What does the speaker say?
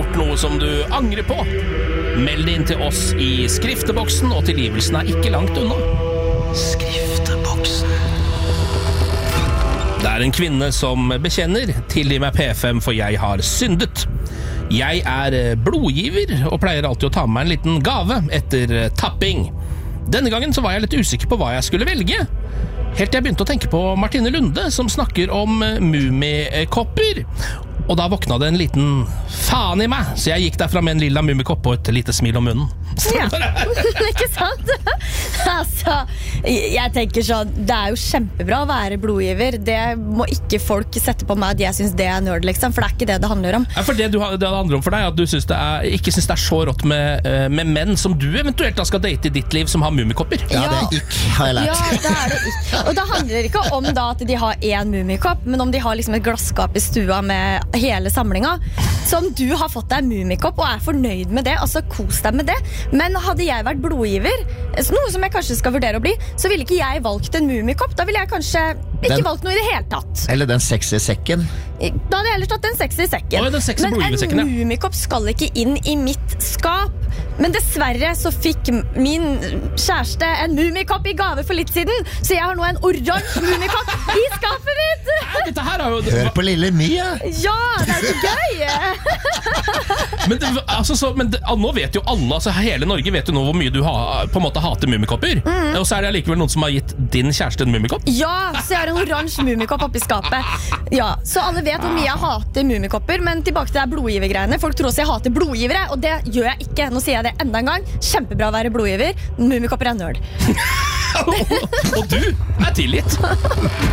gjort noe som du angrer på? Meld det inn til oss i skrifteboksen, og tilgivelsen ikke langt unna. Skrifteboksen. Det en kvinne som bekjenner: tilgi meg P5, for jeg har syndet. Jeg blodgiver, og pleier alltid å ta med meg en liten gave etter tapping. Denne gangen så var jeg litt usikker på hva jeg skulle velge. Helt til jeg begynte å tenke på Martine Lunde, som snakker om mumikopper. Og da våkna det en liten faen i meg, så jeg gikk derfra med en lilla mumikopp og et lite smil om munnen. Ja, ikke sant? Altså, jeg tenker sånn, det jo kjempebra å være blodgiver. Det må ikke folk sette på meg at jeg synes det nerd, liksom, for det ikke det det handler om. Ja, for det handler om for deg, at du synes ikke synes det så rått med menn som du eventuelt da skal date i ditt liv, som har mumikopper. Ja, det ikke, har jeg lært. Ja, det det ikke. Og det handler ikke om da at de har en mumikopp, men om de har liksom et glasskap i stua med hele samlinga. Så om du har fått deg en mumikopp og fornøyd med det, altså kos deg med det. Men hadde jeg vært blodgiver, noe som jeg kanskje skal vurdere å bli, så ville ikke jeg valgt en mumikopp. Da ville jeg kanskje ikke valgt noe i det hele tatt. Eller den sexy sekken. Da hadde jeg ellers tatt den sexy sekken. Men en mumikopp skal ikke inn i mitt skap. Men dessverre så fikk min kjæreste en mumikopp i gave for litt siden, så jeg har nå en oransje mumikopp i skapet mitt. Dette her jo... Hør på lille Mia. Ja, det så gøy. Men nå vet jo alle, altså hele Norge vet jo nå hvor mye du på en måte hater mumikopper. Og så det allikevel noen som har gitt din kjæreste en mumikopp. Ja, så jeg har en oransje mumikopp oppi skapet. Ja, så alle vet hvor mye jeg hater mumikopper. Men tilbake til det blodgivergreiene. Folk tror også jeg hater blodgivere, og det gjør jeg ikke. Nå sier jeg det enda en gang. Kjempebra å være blodgiver. Mumikopper nerd. Og du tilgitt.